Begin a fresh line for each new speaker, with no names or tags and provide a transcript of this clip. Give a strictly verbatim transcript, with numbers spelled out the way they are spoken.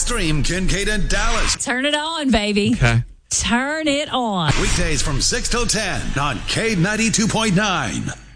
Stream Kincaid and Dallas.
Turn it on, baby.
Okay.
Turn it on.
Weekdays from six till ten on K ninety-two point nine.